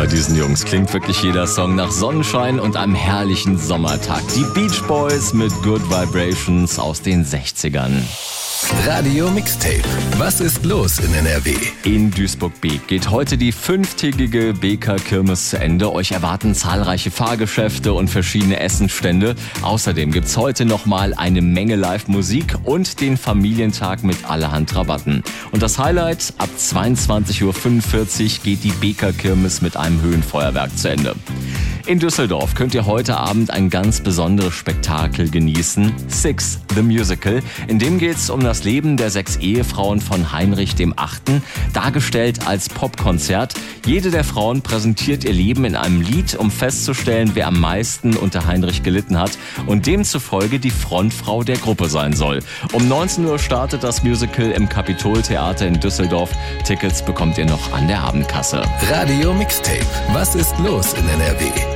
Bei diesen Jungs klingt wirklich jeder Song nach Sonnenschein und einem herrlichen Sommertag. Die Beach Boys mit Good Vibrations aus den 60ern. Radio Mixtape. Was ist los in NRW? In Duisburg-Beek geht heute die 5-tägige Beker Kirmes zu Ende. Euch erwarten zahlreiche Fahrgeschäfte und verschiedene Essensstände. Außerdem gibt's heute nochmal eine Menge Live-Musik und den Familientag mit allerhand Rabatten. Und das Highlight: ab 22:45 Uhr geht die Beker Kirmes mit einem Höhenfeuerwerk zu Ende. In Düsseldorf könnt ihr heute Abend ein ganz besonderes Spektakel genießen. Six, the Musical. In dem geht's um das Leben der 6 Ehefrauen von Heinrich VIII., dargestellt als Popkonzert. Jede der Frauen präsentiert ihr Leben in einem Lied, um festzustellen, wer am meisten unter Heinrich gelitten hat und demzufolge die Frontfrau der Gruppe sein soll. Um 19 Uhr startet das Musical im Kapitoltheater in Düsseldorf. Tickets bekommt ihr noch an der Abendkasse. Radio Mixtape. Was ist los in NRW?